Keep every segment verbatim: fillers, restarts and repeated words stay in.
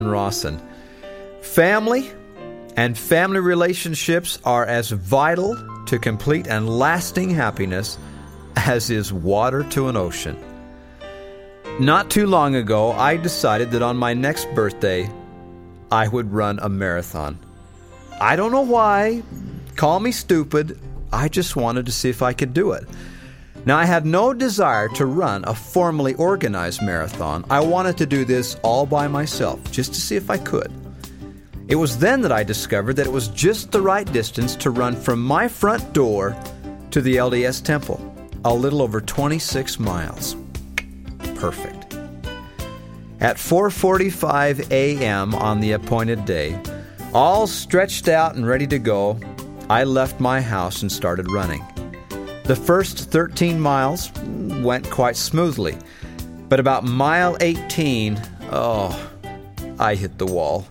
Rawson. Family and family relationships are as vital to complete and lasting happiness as is water to an ocean. Not too long ago, I decided that on my next birthday, I would run a marathon. I don't know why. Call me stupid. I just wanted to see if I could do it. Now, I had no desire to run a formally organized marathon. I wanted to do this all by myself, just to see if I could. It was then that I discovered that it was just the right distance to run from my front door to the L D S Temple, a little over twenty-six miles. Perfect. At four forty-five a.m. on the appointed day, all stretched out and ready to go, I left my house and started running. The first thirteen miles went quite smoothly, but about mile eighteen, oh, I hit the wall.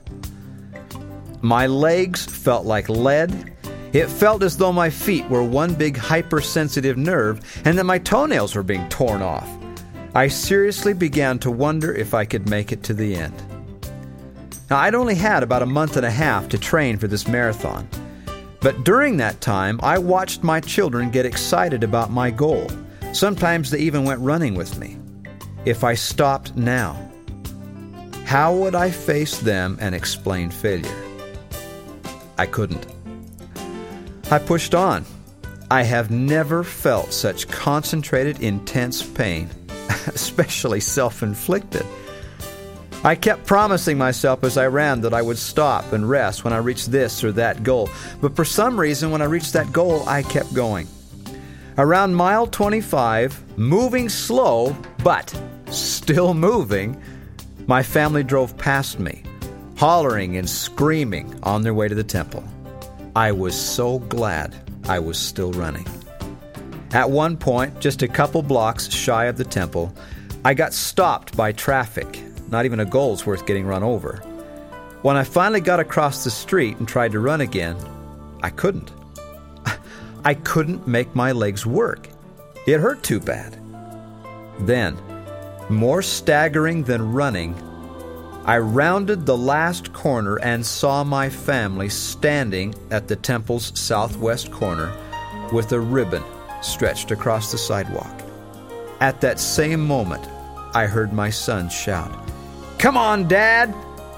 My legs felt like lead. It felt as though my feet were one big hypersensitive nerve and that my toenails were being torn off. I seriously began to wonder if I could make it to the end. Now, I'd only had about a month and a half to train for this marathon. But during that time, I watched my children get excited about my goal. Sometimes they even went running with me. If I stopped now, how would I face them and explain failure? I couldn't. I pushed on. I have never felt such concentrated, intense pain, especially self-inflicted. I kept promising myself as I ran that I would stop and rest when I reached this or that goal. But for some reason, when I reached that goal, I kept going. Around mile twenty-five, moving slow, but still moving, my family drove past me, hollering and screaming on their way to the temple. I was so glad I was still running. At one point, just a couple blocks shy of the temple, I got stopped by traffic. Not even a goal's worth getting run over. When I finally got across the street and tried to run again, I couldn't. I couldn't make my legs work. It hurt too bad. Then, more staggering than running, I rounded the last corner and saw my family standing at the temple's southwest corner with a ribbon stretched across the sidewalk. At that same moment, I heard my son shout, "Come on, Dad!"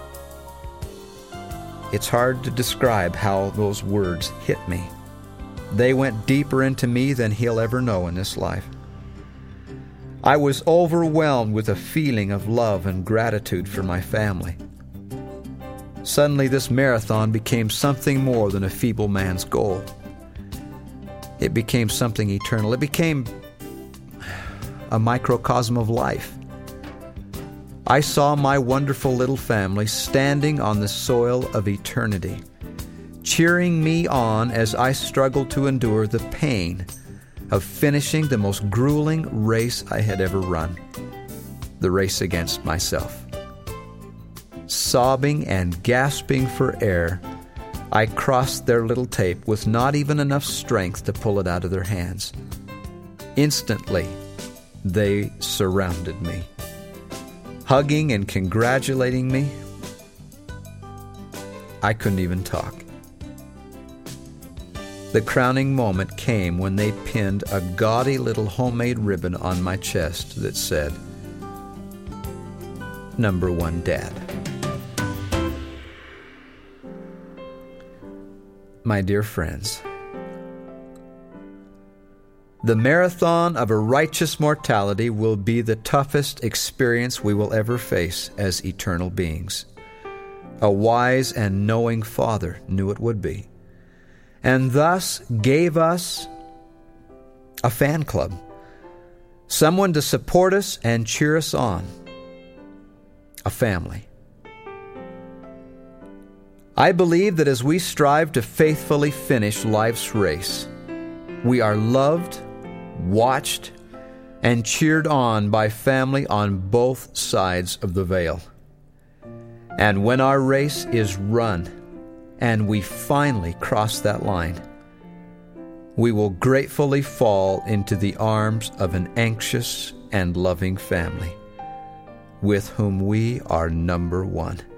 It's hard to describe how those words hit me. They went deeper into me than he'll ever know in this life. I was overwhelmed with a feeling of love and gratitude for my family. Suddenly, this marathon became something more than a feeble man's goal. It became something eternal. It became a microcosm of life. I saw my wonderful little family standing on the soil of eternity, cheering me on as I struggled to endure the pain of finishing the most grueling race I had ever run, the race against myself. Sobbing and gasping for air, I crossed their little tape with not even enough strength to pull it out of their hands. Instantly, they surrounded me, hugging and congratulating me. I couldn't even talk. The crowning moment came when they pinned a gaudy little homemade ribbon on my chest that said, "Number one Dad." My dear friends, the marathon of a righteous mortality will be the toughest experience we will ever face as eternal beings. A wise and knowing Father knew it would be, and thus gave us a fan club, someone to support us and cheer us on, a family. I believe that as we strive to faithfully finish life's race, we are loved, watched, and cheered on by family on both sides of the veil. And when our race is run and we finally cross that line, we will gratefully fall into the arms of an anxious and loving family with whom we are number one.